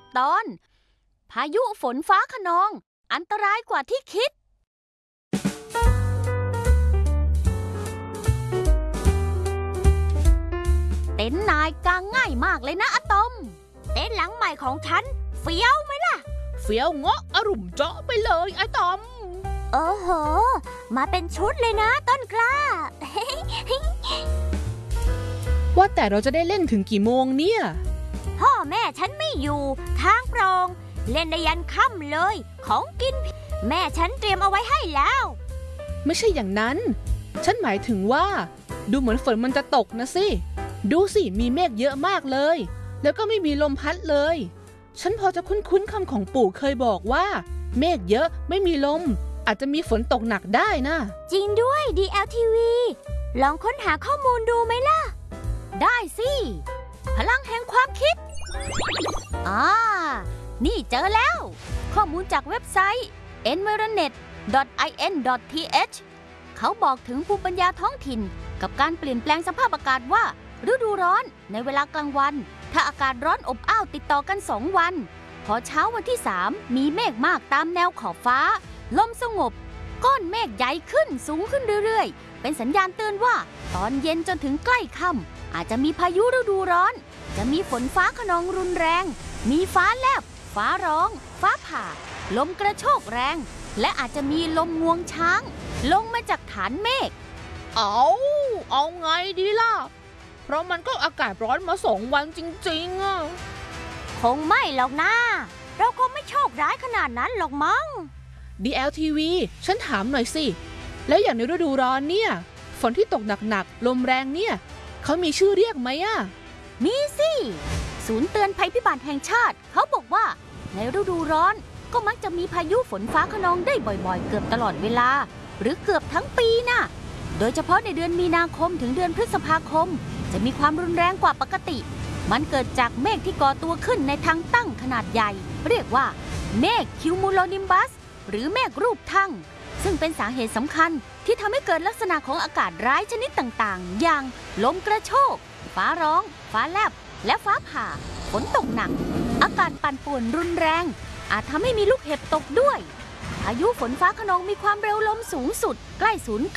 ตอนพายุฝนฟ้าคะนองอันตรายกว่าที่คิดเต็นท์นายกางง่ายมากเลยนะอะตอมเต็นท์หลังใหม่ของฉันเฟี้ยวไหมล่ะเฟี้ยวเงาะอรุ่มเจาะไปเลยอะตอมโอ้โหมาเป็นชุดเลยนะต้นกล้าว่าแต่เราจะได้เล่นถึงกี่โมงเนี่ยพ่อแม่ฉันไม่อยู่ทางโปร่งเล่นได้ยันค่ำเลยของกินแม่ฉันเตรียมเอาไว้ให้แล้วไม่ใช่อย่างนั้นฉันหมายถึงว่าดูเหมือนฝนมันจะตกนะสิดูสิมีเมฆเยอะมากเลยแล้วก็ไม่มีลมพัดเลยฉันพอจะคุ้นคำของปู่เคยบอกว่าเมฆเยอะไม่มีลมอาจจะมีฝนตกหนักได้นะจริงด้วย DLTV ลองค้นหาข้อมูลดูไหมล่ะได้สิพลังแห่งความคิดนี่เจอแล้วข้อมูลจากเว็บไซต์ environnet.in.th เขาบอกถึงภูมิปัญญาท้องถิ่นกับการเปลี่ยนแปลงสภาพอากาศว่าฤดูร้อนในเวลากลางวันถ้าอากาศร้อนอบอ้าวติดต่อกัน2 วันพอเช้าวันที่3มีเมฆมากตามแนวขอบฟ้าลมสงบก้อนเมฆใหญ่ขึ้นสูงขึ้นเรื่อยๆเป็นสัญญาณเตือนว่าตอนเย็นจนถึงใกล้ค่ำอาจจะมีพายุฤดูร้อนจะมีฝนฟ้าคะนองรุนแรงมีฟ้าแลบฟ้าร้องฟ้าผ่าลมกระโชกแรงและอาจจะมีลมงวงช้างลงมาจากฐานเมฆเอาไงดีล่ะเพราะมันก็อากาศร้อนมา2 วันจริงๆอะคงไม่หรอกนะเราคงไม่โชคร้ายขนาดนั้นหรอกมั้ง DLTV ฉันถามหน่อยสิแล้วอย่างในฤดูร้อนเนี่ยฝนที่ตกหนักๆลมแรงเนี่ยเขามีชื่อเรียกไหมอะมีสิศูนย์เตือนภัยพิบัติแห่งชาติเขาบอกว่าในฤดูร้อนก็มักจะมีพายุฝนฟ้าคะนองได้บ่อยๆเกือบตลอดเวลาหรือเกือบทั้งปีน่ะโดยเฉพาะในเดือนมีนาคมถึงเดือนพฤษภาคมจะมีความรุนแรงกว่าปกติมันเกิดจากเมฆที่ก่อตัวขึ้นในทางตั้งขนาดใหญ่เรียกว่าเมฆคิวมูโลนิมบัสหรือเมฆรูปทั่งซึ่งเป็นสาเหตุสำคัญที่ทำให้เกิดลักษณะของอากาศร้ายชนิดต่างๆอย่างลมกระโชกฟ้าร้องฟ้าแลบและฟ้าผ่าฝนตกหนักอากาศปั่นป่วนรุนแรงอาจทำให้มีลูกเห็บตกด้วยพายุฝนฟ้าคะนองมีความเร็วลมสูงสุดใกล้ศูนย์